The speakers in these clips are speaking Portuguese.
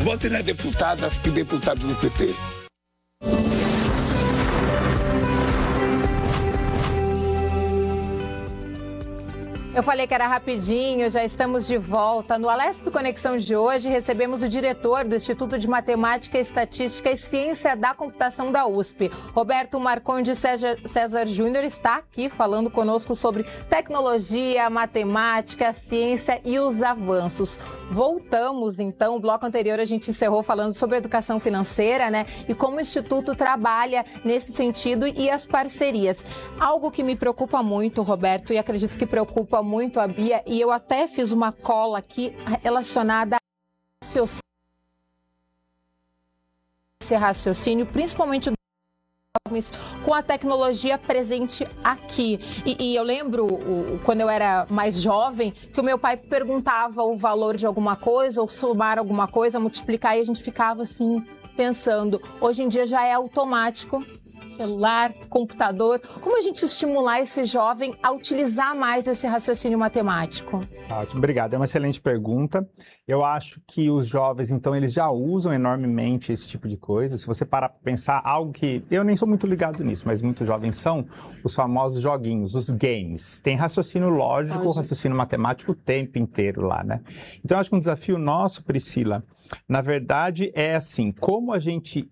Vote na deputada, acho que deputado do PT. Eu falei que era rapidinho, já estamos de volta. No Alesp Conexão de hoje, recebemos o diretor do Instituto de Matemática, Estatística e Ciência da Computação da USP. Roberto Marcondes César Júnior está aqui falando conosco sobre tecnologia, matemática, ciência e os avanços. Voltamos, então, o bloco anterior a gente encerrou falando sobre educação financeira, né? E como o Instituto trabalha nesse sentido e as parcerias. Algo que me preocupa muito, Roberto, e acredito que preocupa muito a Bia, e eu até fiz uma cola aqui relacionada a esse raciocínio, principalmente dos jovens, com a tecnologia presente aqui. E eu lembro, quando eu era mais jovem, que o meu pai perguntava o valor de alguma coisa, ou somar alguma coisa, multiplicar, e a gente ficava assim, pensando. Hoje em dia já é automático. Celular, computador. Como a gente estimular esse jovem a utilizar mais esse raciocínio matemático? Ótimo, obrigado. É uma excelente pergunta. Eu acho que os jovens, então, eles já usam enormemente esse tipo de coisa. Se você parar para pensar, algo que eu nem sou muito ligado nisso, mas muitos jovens são, os famosos joguinhos, os games. Tem raciocínio lógico, raciocínio matemático o tempo inteiro lá, né? Então, eu acho que um desafio nosso, Priscila, na verdade, é assim, como a gente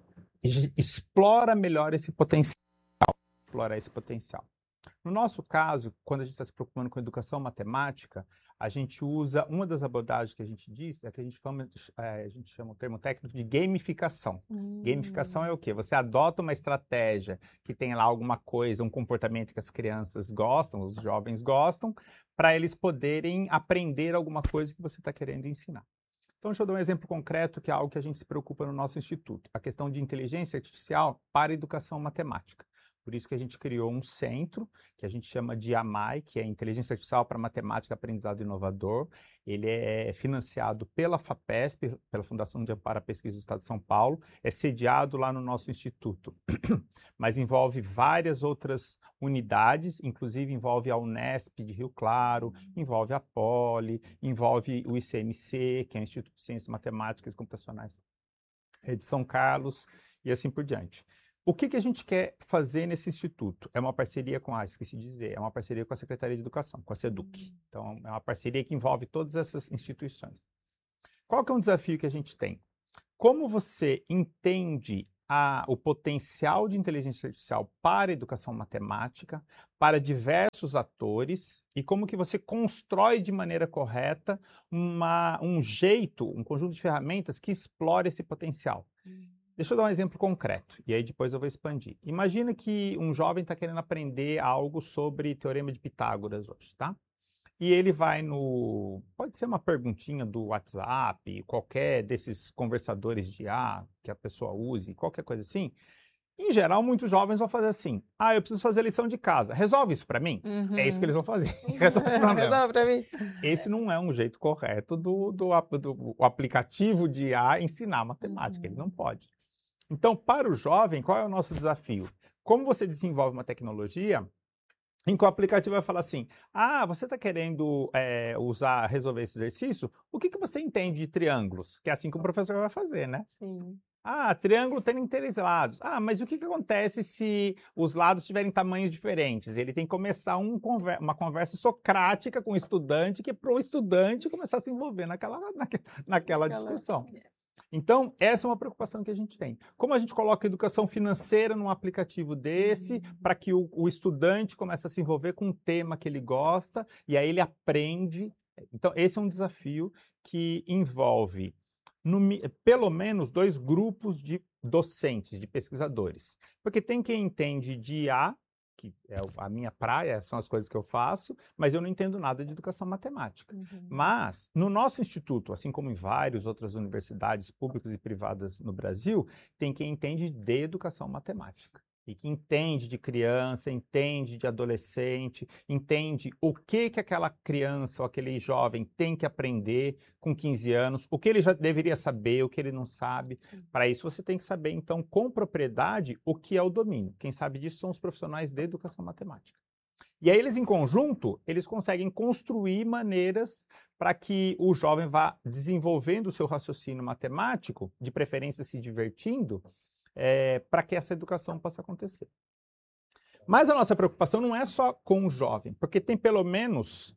explora melhor esse potencial. Explorar esse potencial. No nosso caso, quando a gente está se preocupando com educação matemática, a gente usa uma das abordagens que a gente diz, é que a gente chama o termo técnico de gamificação. Gamificação é o quê? Você adota uma estratégia que tem lá alguma coisa, um comportamento que as crianças gostam, os jovens gostam, para eles poderem aprender alguma coisa que você está querendo ensinar. Então, deixa eu dar um exemplo concreto, que é algo que a gente se preocupa no nosso instituto. A questão de inteligência artificial para a educação matemática. Por isso que a gente criou um centro, que a gente chama de AMAI, que é Inteligência Artificial para Matemática e Aprendizado Inovador. Ele é financiado pela FAPESP, pela Fundação de Amparo à Pesquisa do Estado de São Paulo. É sediado lá no nosso instituto. Mas envolve várias outras unidades, inclusive envolve a Unesp de Rio Claro, envolve a Poli, envolve o ICMC, que é o Instituto de Ciências Matemáticas e Computacionais de São Carlos, e assim por diante. O que a gente quer fazer nesse instituto? É uma parceria com esqueci de dizer, é uma parceria com a Secretaria de Educação, com a SEDUC. Então, é uma parceria que envolve todas essas instituições. Qual que é um desafio que a gente tem? Como você entende o potencial de inteligência artificial para a educação matemática, para diversos atores, e como que você constrói de maneira correta um conjunto de ferramentas que explore esse potencial. Deixa eu dar um exemplo concreto, e aí depois eu vou expandir. Imagina que um jovem está querendo aprender algo sobre Teorema de Pitágoras hoje, tá? E ele vai pode ser uma perguntinha do WhatsApp, qualquer desses conversadores de IA que a pessoa use, qualquer coisa assim. Em geral, muitos jovens vão fazer assim: eu preciso fazer lição de casa, resolve isso para mim? É isso que eles vão fazer. Resolve o problema. Resolve para mim. Esse não é um jeito correto do aplicativo de IA ensinar matemática, ele não pode. Então, para o jovem, qual é o nosso desafio? Como você desenvolve uma tecnologia em que o aplicativo vai falar assim: você está querendo resolver esse exercício? O que você entende de triângulos? Que é assim que o professor vai fazer, né? Sim. Triângulo tem 3 lados. Mas o que acontece se os lados tiverem tamanhos diferentes? Ele tem que começar uma conversa socrática com o estudante, que é para o estudante começar a se envolver naquela discussão. Então, essa é uma preocupação que a gente tem. Como a gente coloca a educação financeira num aplicativo desse, para que o estudante comece a se envolver com um tema que ele gosta, e aí ele aprende. Então, esse é um desafio que envolve pelo menos 2 grupos de docentes, de pesquisadores. Porque tem quem entende de IA, que é a minha praia, são as coisas que eu faço, mas eu não entendo nada de educação matemática. Mas, no nosso instituto, assim como em várias outras universidades públicas e privadas no Brasil, tem quem entende de educação matemática. E que entende de criança, entende de adolescente, entende o que aquela criança ou aquele jovem tem que aprender com 15 anos, o que ele já deveria saber, o que ele não sabe. Para isso, você tem que saber, então, com propriedade, o que é o domínio. Quem sabe disso são os profissionais de educação matemática. E aí, eles, em conjunto, eles conseguem construir maneiras para que o jovem vá desenvolvendo o seu raciocínio matemático, de preferência se divertindo, para que essa educação possa acontecer. Mas a nossa preocupação não é só com o jovem, porque tem pelo menos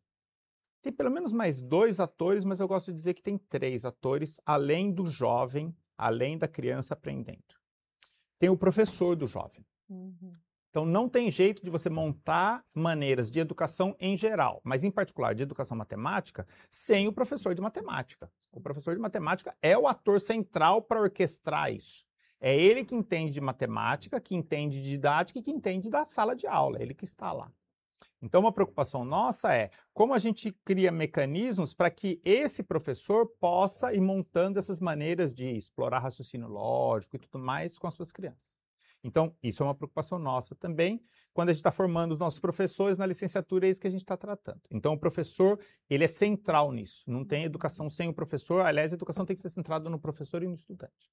mais 2 atores, mas eu gosto de dizer que tem 3 atores, além do jovem, além da criança aprendendo. Tem o professor do jovem. Então, não tem jeito de você montar maneiras de educação em geral, mas em particular de educação matemática, sem o professor de matemática. O professor de matemática é o ator central para orquestrar isso. É ele que entende de matemática, que entende de didática e que entende da sala de aula, é ele que está lá. Então, uma preocupação nossa é como a gente cria mecanismos para que esse professor possa ir montando essas maneiras de explorar raciocínio lógico e tudo mais com as suas crianças. Então, isso é uma preocupação nossa também. Quando a gente está formando os nossos professores na licenciatura, é isso que a gente está tratando. Então, o professor, ele é central nisso. Não tem educação sem o professor. Aliás, a educação tem que ser centrada no professor e no estudante.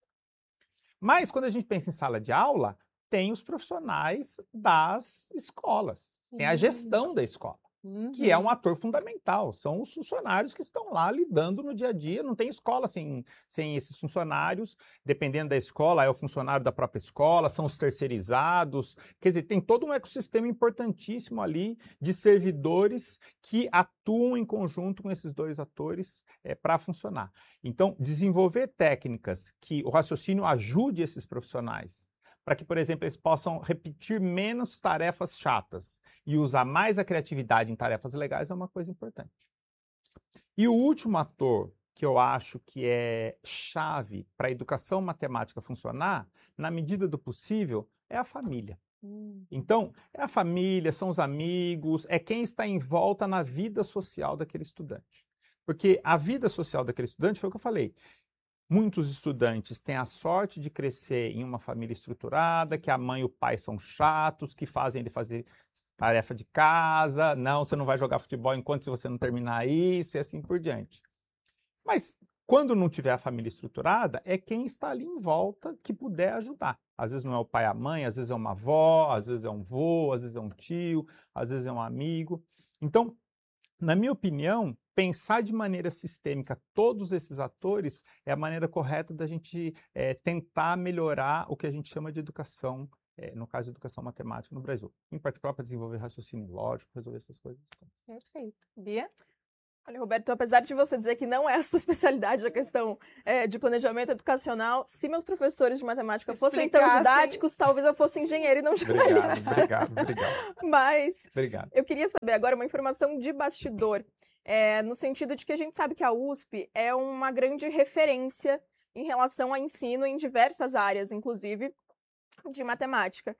Mas, quando a gente pensa em sala de aula, tem os profissionais das escolas. Tem a gestão da escola, que é um ator fundamental. São os funcionários que estão lá lidando no dia a dia. Não tem escola sem esses funcionários. Dependendo da escola, é o funcionário da própria escola, são os terceirizados. Quer dizer, tem todo um ecossistema importantíssimo ali de servidores que atuam em conjunto com esses 2 atores para funcionar. Então, desenvolver técnicas que o raciocínio ajude esses profissionais, para que, por exemplo, eles possam repetir menos tarefas chatas e usar mais a criatividade em tarefas legais é uma coisa importante. E o último ator que eu acho que é chave para a educação matemática funcionar, na medida do possível, é a família. Então, é a família, são os amigos, é quem está em volta na vida social daquele estudante. Porque a vida social daquele estudante, foi o que eu falei, muitos estudantes têm a sorte de crescer em uma família estruturada, que a mãe e o pai são chatos, que fazem ele fazer tarefa de casa, não, você não vai jogar futebol enquanto você não terminar isso e assim por diante. Mas quando não tiver a família estruturada, é quem está ali em volta que puder ajudar. Às vezes não é o pai e a mãe, às vezes é uma avó, às vezes é um vô, às vezes é um tio, às vezes é um amigo. Então, na minha opinião, pensar de maneira sistêmica todos esses atores é a maneira correta da gente tentar melhorar o que a gente chama de educação, no caso de educação matemática no Brasil. Em particular para desenvolver raciocínio lógico, resolver essas coisas. Perfeito. Bia? Olha, Roberto, apesar de você dizer que não é a sua especialidade a questão de planejamento educacional, se meus professores de matemática fossem tão didáticos, talvez eu fosse engenheiro e não jornalista. Obrigado. Mas Obrigado. Eu queria saber agora uma informação de bastidor, no sentido de que a gente sabe que a USP é uma grande referência em relação a ensino em diversas áreas, inclusive de matemática.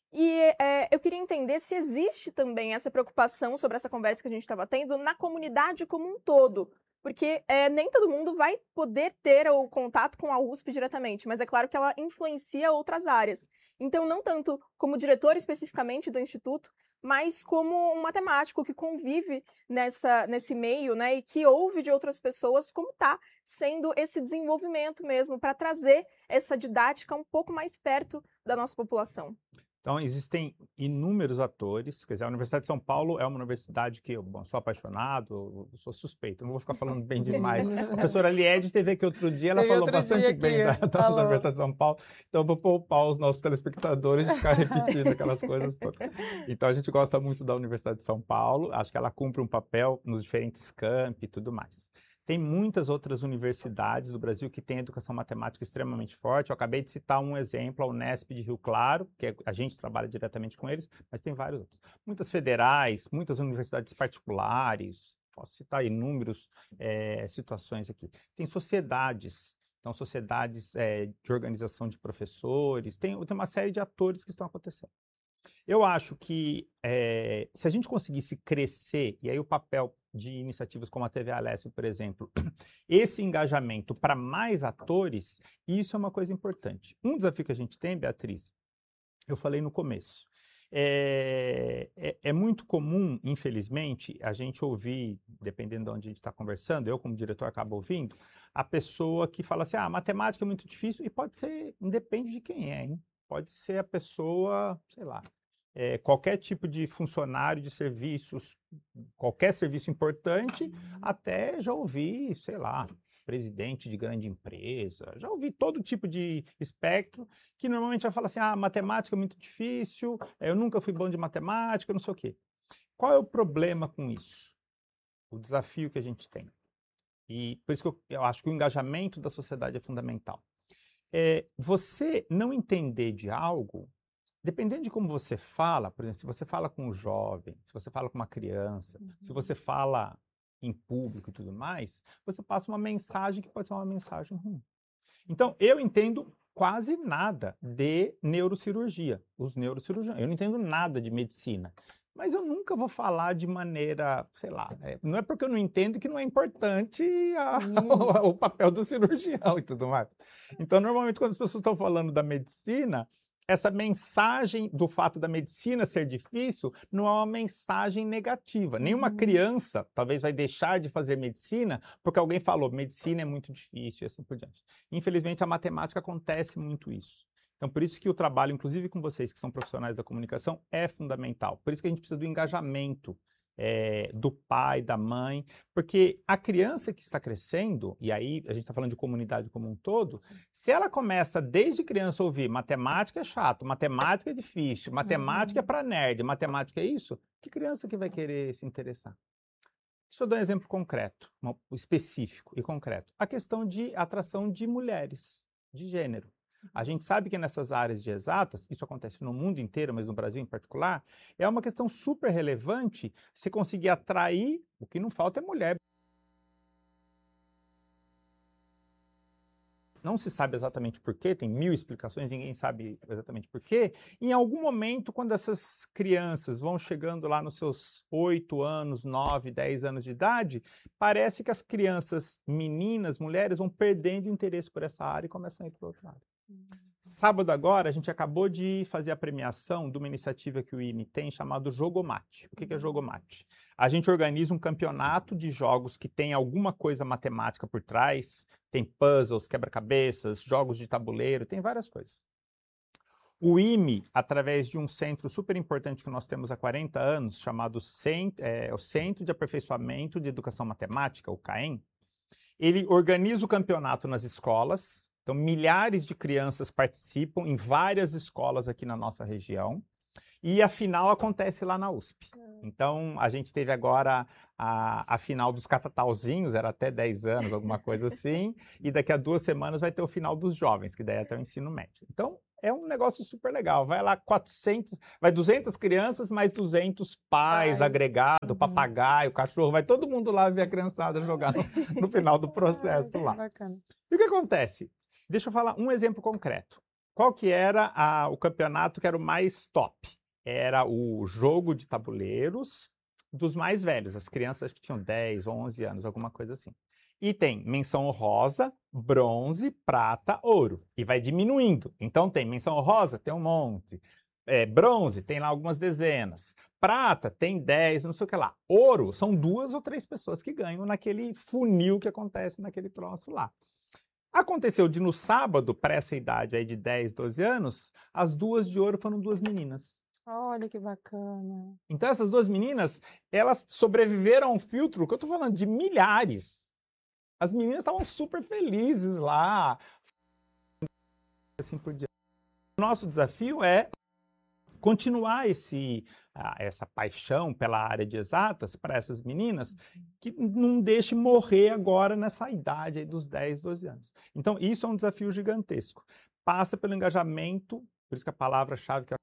E eu queria entender se existe também essa preocupação sobre essa conversa que a gente estava tendo na comunidade como um todo, porque nem todo mundo vai poder ter o contato com a USP diretamente, mas é claro que ela influencia outras áreas. Então, não tanto como diretor especificamente do Instituto, mas como um matemático que convive nesse meio, né, e que ouve de outras pessoas como está sendo esse desenvolvimento mesmo, para trazer essa didática um pouco mais perto da nossa população. Então, existem inúmeros atores, quer dizer, a Universidade de São Paulo é uma universidade que eu sou apaixonado, eu sou suspeito, não vou ficar falando bem demais. A professora Liede teve aqui outro dia, ela falou bastante bem da Universidade de São Paulo, então eu vou poupar os nossos telespectadores de ficar repetindo aquelas coisas todas. Então, a gente gosta muito da Universidade de São Paulo, acho que ela cumpre um papel nos diferentes campi e tudo mais. Tem muitas outras universidades do Brasil que têm educação matemática extremamente forte. Eu acabei de citar um exemplo, a Unesp de Rio Claro, que a gente trabalha diretamente com eles, mas tem vários outros. Muitas federais, muitas universidades particulares, posso citar inúmeras situações aqui. Tem sociedades, então sociedades de organização de professores, tem uma série de atores que estão acontecendo. Eu acho que se a gente conseguisse crescer, e aí o papel de iniciativas como a TV Alessio, por exemplo, esse engajamento para mais atores, isso é uma coisa importante. Um desafio que a gente tem, Beatriz, eu falei no começo, é muito comum, infelizmente, a gente ouvir, dependendo de onde a gente está conversando, eu como diretor acabo ouvindo, a pessoa que fala assim, matemática é muito difícil, e pode ser, independe de quem é, hein? Pode ser a pessoa, sei lá, qualquer tipo de funcionário de serviços, qualquer serviço importante, até já ouvi, sei lá, presidente de grande empresa, já ouvi todo tipo de espectro, que normalmente vai falar assim, matemática é muito difícil, eu nunca fui bom de matemática, não sei o quê. Qual é o problema com isso? O desafio que a gente tem. E por isso que eu acho que o engajamento da sociedade é fundamental. Você não entender de algo, dependendo de como você fala, por exemplo, se você fala com um jovem, se você fala com uma criança, se você fala em público e tudo mais, você passa uma mensagem que pode ser uma mensagem ruim. Então, eu entendo quase nada de neurocirurgia, os neurocirurgiões. Eu não entendo nada de medicina. Mas eu nunca vou falar de maneira, sei lá, não é porque eu não entendo que não é importante o papel do cirurgião e tudo mais. Então, normalmente, quando as pessoas estão falando da medicina, essa mensagem do fato da medicina ser difícil não é uma mensagem negativa. Nenhuma criança talvez vai deixar de fazer medicina porque alguém falou medicina é muito difícil e assim por diante. Infelizmente, a matemática acontece muito isso. Então, por isso que o trabalho, inclusive com vocês que são profissionais da comunicação, é fundamental. Por isso que a gente precisa do engajamento do pai, da mãe, porque a criança que está crescendo, e aí a gente está falando de comunidade como um todo, se ela começa desde criança a ouvir matemática é chato, matemática é difícil, matemática é para nerd, matemática é isso, que criança que vai querer se interessar? Deixa eu dar um exemplo concreto, específico e concreto. A questão de atração de mulheres, de gênero. A gente sabe que nessas áreas de exatas, isso acontece no mundo inteiro, mas no Brasil em particular, é uma questão super relevante você conseguir atrair, o que não falta é mulher. Não se sabe exatamente por quê, tem 1000 explicações, ninguém sabe exatamente por quê. Em algum momento, quando essas crianças vão chegando lá nos seus 8 anos, 9, 10 anos de idade, parece que as crianças, meninas, mulheres, vão perdendo interesse por essa área e começam a ir para outra área. Sábado agora, a gente acabou de fazer a premiação de uma iniciativa que o IME tem chamado Jogomate. O que é Jogomate? A gente organiza um campeonato de jogos que tem alguma coisa matemática por trás, tem puzzles, quebra-cabeças, jogos de tabuleiro, tem várias coisas. O IME, através de um centro super importante que nós temos há 40 anos, chamado o Centro de Aperfeiçoamento de Educação Matemática, o CAEM, ele organiza o campeonato nas escolas. Então, milhares de crianças participam em várias escolas aqui na nossa região. E a final acontece lá na USP. Então, a gente teve agora a final dos catatauzinhos, era até 10 anos, alguma coisa assim. E daqui a 2 semanas vai ter o final dos jovens, que daí é até o ensino médio. Então, é um negócio super legal. Vai lá 200 crianças, mais 200 pais, agregado, papagaio, cachorro. Vai todo mundo lá ver a criançada jogar no final do processo lá. Bacana. E o que acontece? Deixa eu falar um exemplo concreto. Qual que era o campeonato que era o mais top? Era o jogo de tabuleiros dos mais velhos. As crianças que tinham 10, 11 anos, alguma coisa assim. E tem menção honrosa, bronze, prata, ouro. E vai diminuindo. Então tem menção honrosa, tem um monte. Bronze, tem lá algumas dezenas. Prata, tem 10, não sei o que lá. Ouro, são 2 ou 3 pessoas que ganham naquele funil que acontece naquele troço lá. Aconteceu de no sábado, para essa idade aí de 10, 12 anos, as 2 de ouro foram 2 meninas. Olha que bacana. Então essas 2 meninas, elas sobreviveram a um filtro, que eu estou falando de milhares. As meninas estavam super felizes lá. Assim por diante. O nosso desafio é continuar essa paixão pela área de exatas para essas meninas, que não deixe morrer agora nessa idade aí dos 10, 12 anos. Então, isso é um desafio gigantesco. Passa pelo engajamento, por isso que a palavra-chave que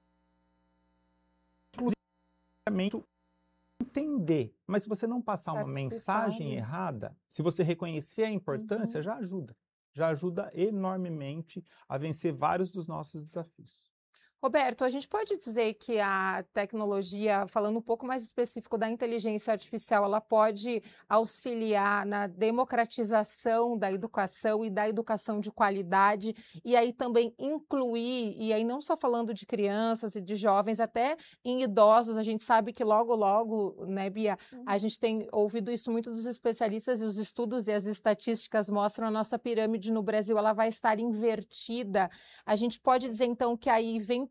engajamento, entender. Mas se você não passar uma mensagem errada, se você reconhecer a importância, já ajuda. Já ajuda enormemente a vencer vários dos nossos desafios. Roberto, a gente pode dizer que a tecnologia, falando um pouco mais específico da inteligência artificial, ela pode auxiliar na democratização da educação e da educação de qualidade, e aí também incluir, e aí não só falando de crianças e de jovens, até em idosos. A gente sabe que logo, né, Bia, a gente tem ouvido isso muito dos especialistas, e os estudos e as estatísticas mostram a nossa pirâmide no Brasil, ela vai estar invertida. A gente pode dizer então que aí vem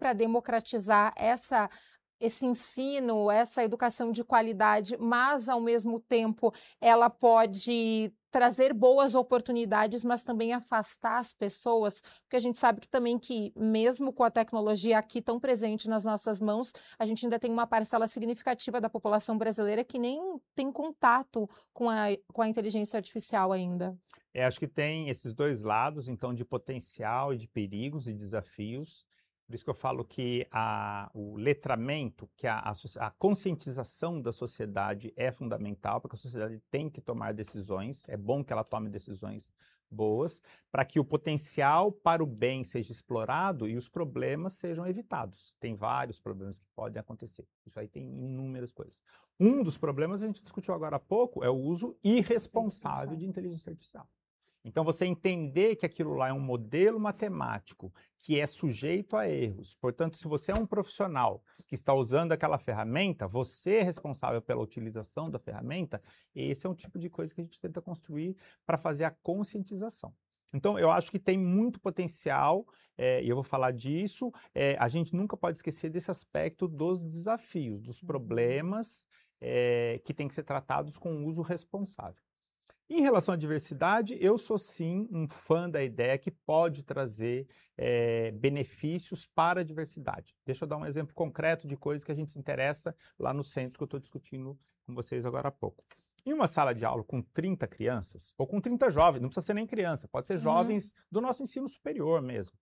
para democratizar esse ensino, essa educação de qualidade, mas, ao mesmo tempo, ela pode trazer boas oportunidades, mas também afastar as pessoas, porque a gente sabe que também que, mesmo com a tecnologia aqui tão presente nas nossas mãos, a gente ainda tem uma parcela significativa da população brasileira que nem tem contato com a inteligência artificial ainda. Acho que tem esses dois lados, então, de potencial e de perigos e desafios. Por isso que eu falo que o letramento, que a conscientização da sociedade é fundamental, porque a sociedade tem que tomar decisões, é bom que ela tome decisões boas, para que o potencial para o bem seja explorado e os problemas sejam evitados. Tem vários problemas que podem acontecer. Isso aí tem inúmeras coisas. Um dos problemas, a gente discutiu agora há pouco, é o uso irresponsável de inteligência artificial. Então, você entender que aquilo lá é um modelo matemático que é sujeito a erros. Portanto, se você é um profissional que está usando aquela ferramenta, você é responsável pela utilização da ferramenta, esse é um tipo de coisa que a gente tenta construir para fazer a conscientização. Então, eu acho que tem muito potencial, e eu vou falar disso. A gente nunca pode esquecer desse aspecto dos desafios, dos problemas que têm que ser tratados com um uso responsável. Em relação à diversidade, eu sou sim um fã da ideia que pode trazer benefícios para a diversidade. Deixa eu dar um exemplo concreto de coisas que a gente se interessa lá no centro que eu estou discutindo com vocês agora há pouco. Em uma sala de aula com 30 crianças, ou com 30 jovens, não precisa ser nem criança, pode ser jovens do nosso ensino superior mesmo.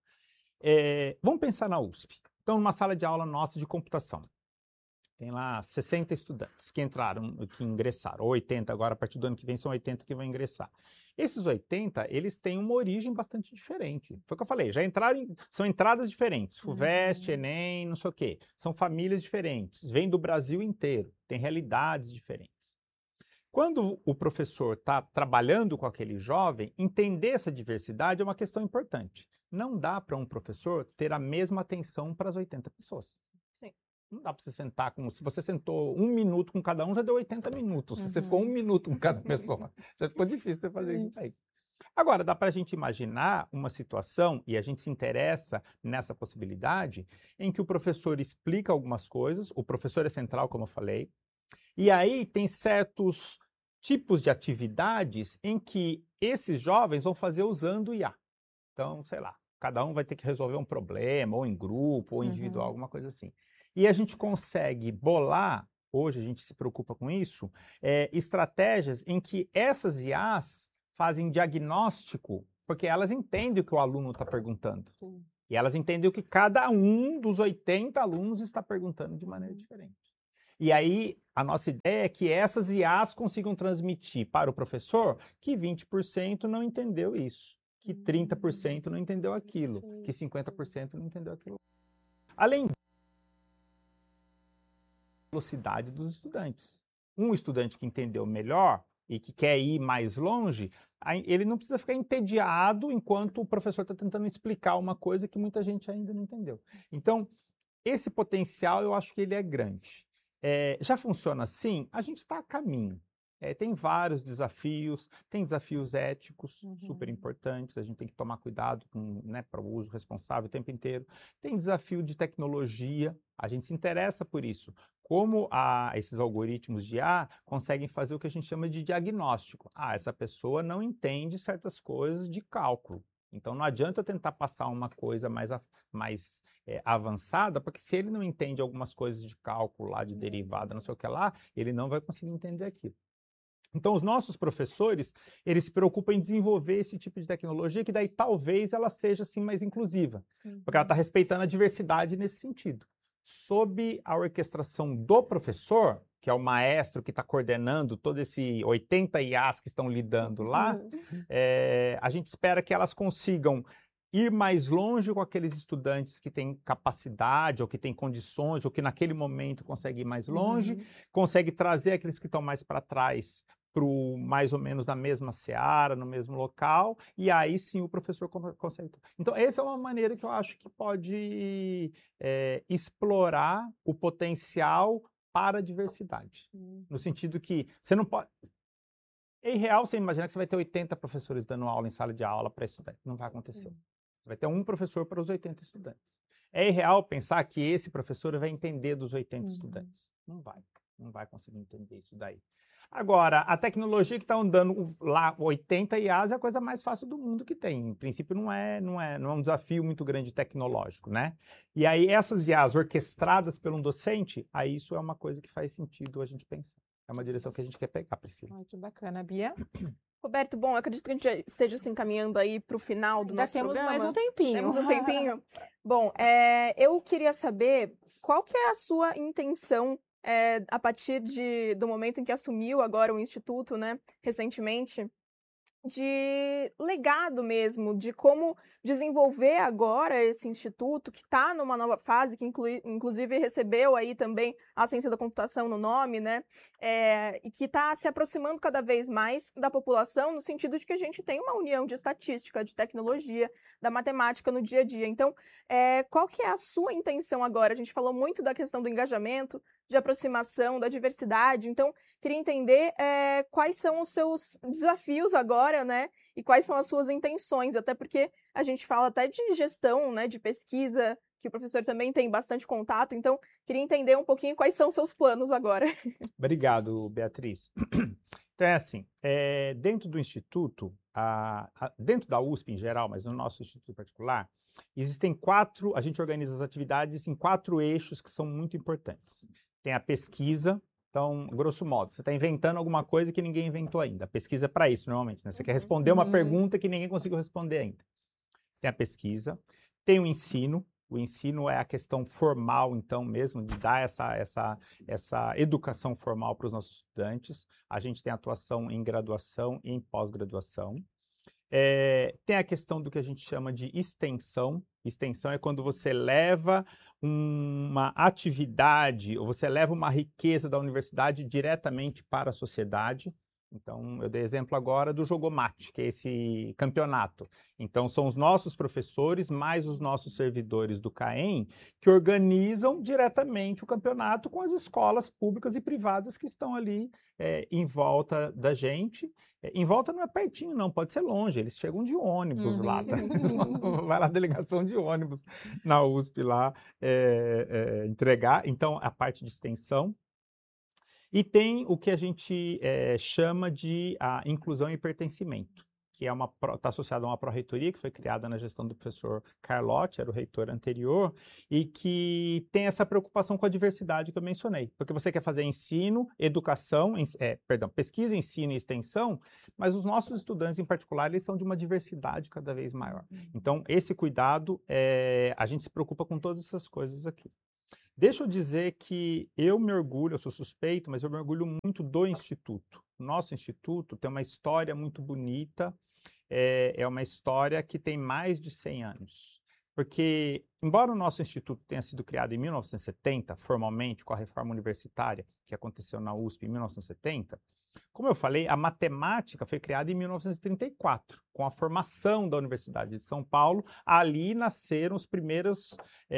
Vamos pensar na USP. Então, numa sala de aula nossa de computação. Tem lá 60 estudantes que ingressaram, ou 80 agora, a partir do ano que vem são 80 que vão ingressar. Esses 80, eles têm uma origem bastante diferente. Foi o que eu falei, são entradas diferentes, FUVEST, Enem, não sei o quê. São famílias diferentes, vêm do Brasil inteiro, têm realidades diferentes. Quando o professor está trabalhando com aquele jovem, entender essa diversidade é uma questão importante. Não dá para um professor ter a mesma atenção para as 80 pessoas. Não dá para você sentar se você sentou 1 minuto com cada um, já deu 80 minutos. Se você ficou 1 minuto com cada pessoa, já ficou difícil você fazer isso aí. Agora, dá para a gente imaginar uma situação, e a gente se interessa nessa possibilidade, em que o professor explica algumas coisas, o professor é central, como eu falei, e aí tem certos tipos de atividades em que esses jovens vão fazer usando o IA. Então, sei lá, cada um vai ter que resolver um problema, ou em grupo, ou individual, alguma coisa assim. E a gente consegue bolar, hoje a gente se preocupa com isso, estratégias em que essas IAs fazem diagnóstico, porque elas entendem o que o aluno está perguntando. Sim. E elas entendem o que cada um dos 80 alunos está perguntando de maneira diferente. E aí, a nossa ideia é que essas IAs consigam transmitir para o professor que 20% não entendeu isso, que 30% não entendeu aquilo, que 50% não entendeu aquilo. Além velocidade dos estudantes. Um estudante que entendeu melhor e que quer ir mais longe, ele não precisa ficar entediado enquanto o professor está tentando explicar uma coisa que muita gente ainda não entendeu. Então, esse potencial eu acho que ele é grande. Já funciona assim? A gente está a caminho. Tem vários desafios, tem desafios éticos super importantes, a gente tem que tomar cuidado para o uso responsável o tempo inteiro. Tem desafio de tecnologia, a gente se interessa por isso. Como esses algoritmos de IA conseguem fazer o que a gente chama de diagnóstico. Essa pessoa não entende certas coisas de cálculo. Então não adianta eu tentar passar uma coisa mais avançada, porque se ele não entende algumas coisas de cálculo lá, de derivada, não sei o que lá, ele não vai conseguir entender aquilo. Então, os nossos professores, eles se preocupam em desenvolver esse tipo de tecnologia, que daí talvez ela seja assim mais inclusiva, porque ela está respeitando a diversidade nesse sentido. Sob a orquestração do professor, que é o maestro que está coordenando todo esse 80 IAs que estão lidando lá, a gente espera que elas consigam ir mais longe com aqueles estudantes que têm capacidade, ou que têm condições, ou que naquele momento conseguem ir mais longe, consegue trazer aqueles que estão mais para trás mais ou menos na mesma seara, no mesmo local, e aí sim o professor consegue. Então, essa é uma maneira que eu acho que pode explorar o potencial para a diversidade. No sentido que você não pode... É irreal você imaginar que você vai ter 80 professores dando aula em sala de aula para estudante. Não vai acontecer. Você vai ter um professor para os 80 estudantes. É irreal pensar que esse professor vai entender dos 80 estudantes. Não vai conseguir entender isso daí. Agora, a tecnologia que está andando lá, 80 IAs, é a coisa mais fácil do mundo que tem. Em princípio, não é um desafio muito grande tecnológico, né? E aí, essas IAs orquestradas por um docente, aí isso é uma coisa que faz sentido a gente pensar. É uma direção que a gente quer pegar, Priscila. Ai, que bacana, Bia. Roberto, bom, eu acredito que a gente já esteja se encaminhando aí para o final do nosso temos programa. mais um tempinho. Temos um tempinho. Bom, eu queria saber qual que é a sua intenção a partir do momento em que assumiu agora o Instituto, né, recentemente, de legado mesmo, de como desenvolver agora esse instituto que está numa nova fase, que inclusive recebeu aí também a ciência da computação no nome, né? E que está se aproximando cada vez mais da população, no sentido de que a gente tem uma união de estatística, de tecnologia, da matemática no dia a dia. Então, qual que é a sua intenção agora? A gente falou muito da questão do engajamento, de aproximação, da diversidade. Então, queria entender quais são os seus desafios agora, né? E quais são as suas intenções, até porque a gente fala até de gestão, né? De pesquisa, que o professor também tem bastante contato. Então, queria entender um pouquinho quais são os seus planos agora. Obrigado, Beatriz. Então, é assim, dentro do Instituto, dentro da USP em geral, mas no nosso Instituto em particular, existem a gente organiza as atividades em 4 eixos que são muito importantes. Tem a pesquisa. Então, grosso modo, você está inventando alguma coisa que ninguém inventou ainda. A pesquisa é para isso, normalmente, né? Você quer responder uma pergunta que ninguém conseguiu responder ainda. Tem a pesquisa, tem o ensino. O ensino é a questão formal, então, mesmo, de dar essa educação formal para os nossos estudantes. A gente tem atuação em graduação e em pós-graduação. Tem a questão do que a gente chama de extensão. Extensão é quando você leva uma atividade, ou você leva uma riqueza da universidade diretamente para a sociedade. Então, eu dei exemplo agora do Jogomate, que é esse campeonato. Então, são os nossos professores, mais os nossos servidores do CAEM, que organizam diretamente o campeonato com as escolas públicas e privadas que estão ali em volta da gente. Em volta não é pertinho, não, pode ser longe, eles chegam de ônibus lá, tá? Vai lá a delegação de ônibus na USP lá entregar. Então, a parte de extensão. E tem o que a gente chama de a inclusão e pertencimento, que está associado a uma pró-reitoria que foi criada na gestão do professor Carlotti, era o reitor anterior, e que tem essa preocupação com a diversidade que eu mencionei. Porque você quer fazer ensino, pesquisa, ensino e extensão, mas os nossos estudantes em particular, eles são de uma diversidade cada vez maior. Então, esse cuidado, a gente se preocupa com todas essas coisas aqui. Deixa eu dizer que eu me orgulho, eu sou suspeito, mas eu me orgulho muito do Instituto. O nosso Instituto tem uma história muito bonita, é uma história que tem mais de 100 anos. Porque, embora o nosso Instituto tenha sido criado em 1970, formalmente, com a reforma universitária que aconteceu na USP em 1970, como eu falei, a matemática foi criada em 1934, com a formação da Universidade de São Paulo. Ali nasceram os primeiros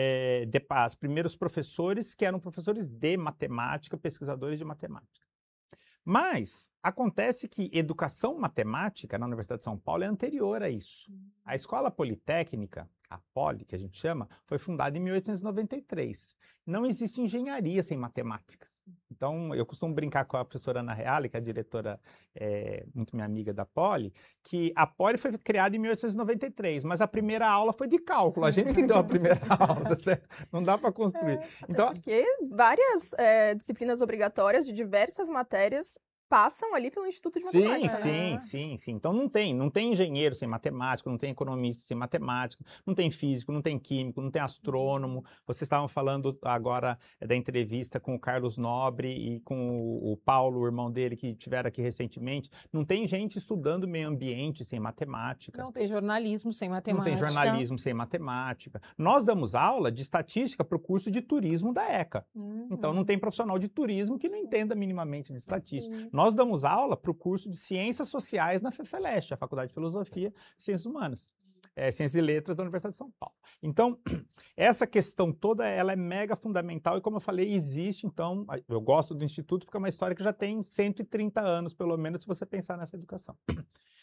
professores que eram professores de matemática, pesquisadores de matemática. Mas acontece que educação matemática na Universidade de São Paulo é anterior a isso. A Escola Politécnica, a Poli, que a gente chama, foi fundada em 1893. Não existe engenharia sem matemática. Então, eu costumo brincar com a professora Ana Reale, que é a diretora, muito minha amiga da Poli, que a Poli foi criada em 1893, mas a primeira aula foi de cálculo, a gente que deu a primeira aula, certo? Não dá para construir. Então, porque várias disciplinas obrigatórias de diversas matérias passam ali pelo Instituto de Matemática. Sim. Então não tem engenheiro sem matemática, não tem economista sem matemática, não tem físico, não tem químico, não tem astrônomo. Vocês estavam falando agora da entrevista com o Carlos Nobre e com o Paulo, o irmão dele, que tiveram aqui recentemente. Não tem gente estudando meio ambiente sem matemática. Não tem jornalismo sem matemática. Não tem jornalismo sem matemática. Nós damos aula de estatística para o curso de turismo da ECA. Então não tem profissional de turismo que não entenda minimamente de estatística. Nós damos aula para o curso de Ciências Sociais na FEFELESH, a Faculdade de Filosofia e Ciências Humanas, Ciências e Letras da Universidade de São Paulo. Então, essa questão toda, ela é mega fundamental e, como eu falei, existe, então, eu gosto do Instituto porque é uma história que já tem 130 anos, pelo menos, se você pensar nessa educação.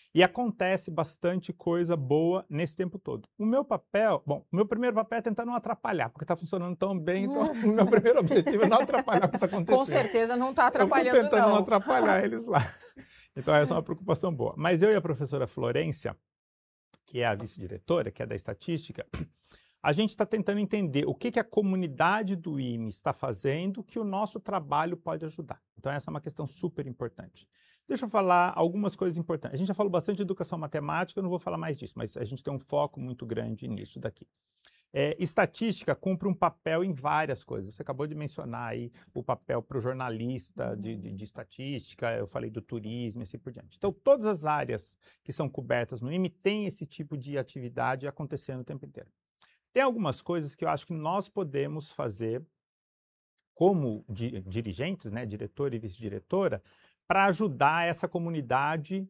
E acontece bastante coisa boa nesse tempo todo. O meu papel, bom, o meu primeiro papel é tentar não atrapalhar, porque está funcionando tão bem, então o meu primeiro objetivo é não atrapalhar o que está acontecendo. Com certeza não está Eu atrapalhando, estou tentando não não. atrapalhar eles lá. Então essa é uma preocupação boa. Mas eu e a professora Florência, que é a vice-diretora, que é da estatística, a gente está tentando entender o que a comunidade do IME está fazendo que o nosso trabalho pode ajudar. Então essa é uma questão super importante. Deixa eu falar algumas coisas importantes. A gente já falou bastante de educação matemática, eu não vou falar mais disso, mas a gente tem um foco muito grande nisso daqui. Estatística cumpre um papel em várias coisas. Você acabou de mencionar aí o papel para o jornalista de estatística, eu falei do turismo e assim por diante. Então, todas as áreas que são cobertas no IME têm esse tipo de atividade acontecendo o tempo inteiro. Tem algumas coisas que eu acho que nós podemos fazer como dirigentes, né, diretor e vice-diretora, para ajudar essa comunidade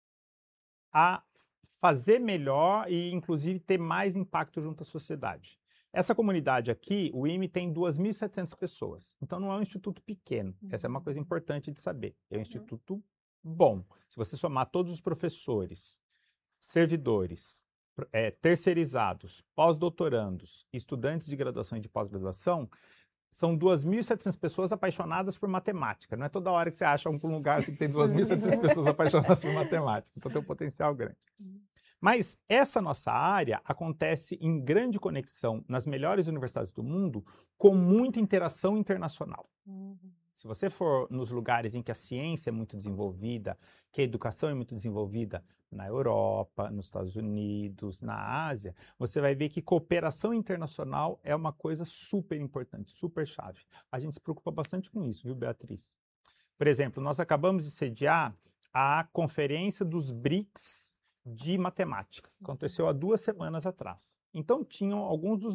a fazer melhor e, inclusive, ter mais impacto junto à sociedade. Essa comunidade aqui, o IME tem 2.700 pessoas, então não é um instituto pequeno, essa é uma coisa importante de saber, é um instituto bom. Se você somar todos os professores, servidores, terceirizados, pós-doutorandos, estudantes de graduação e de pós-graduação, são 2.700 pessoas apaixonadas por matemática. Não é toda hora que você acha um lugar que tem 2.700 pessoas apaixonadas por matemática. Então tem um potencial grande. Mas essa nossa área acontece em grande conexão nas melhores universidades do mundo, com muita interação internacional. Se você for nos lugares em que a ciência é muito desenvolvida, que a educação é muito desenvolvida, na Europa, nos Estados Unidos, na Ásia, você vai ver que cooperação internacional é uma coisa super importante, super chave. A gente se preocupa bastante com isso, viu, Beatriz? Por exemplo, nós acabamos de sediar a Conferência dos BRICS de Matemática. Aconteceu há 2 semanas atrás. Então, tinham alguns dos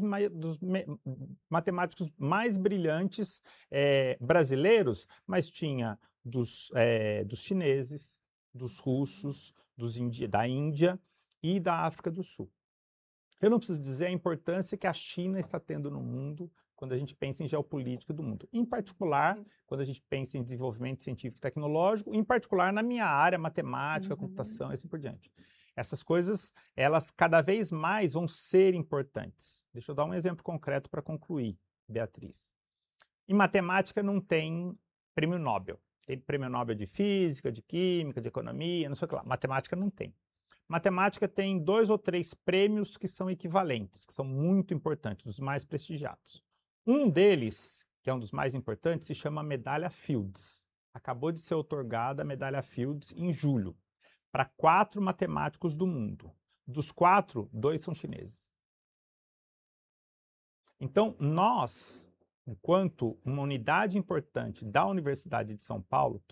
matemáticos mais brilhantes brasileiros, mas tinha dos chineses, dos russos, da Índia e da África do Sul. Eu não preciso dizer a importância que a China está tendo no mundo quando a gente pensa em geopolítica do mundo. Em particular, quando a gente pensa em desenvolvimento científico e tecnológico, em particular na minha área, matemática, computação e assim por diante. Essas coisas, elas cada vez mais vão ser importantes. Deixa eu dar um exemplo concreto para concluir, Beatriz. Em matemática não tem prêmio Nobel. Tem prêmio Nobel de Física, de Química, de Economia, não sei o que lá. Matemática não tem. Matemática tem 2 ou 3 prêmios que são equivalentes, que são muito importantes, os mais prestigiados. Um deles, que é um dos mais importantes, se chama Medalha Fields. Acabou de ser outorgada a Medalha Fields em julho, para 4 matemáticos do mundo. Dos 4, 2 são chineses. Então, nós, enquanto uma unidade importante da Universidade de São Paulo,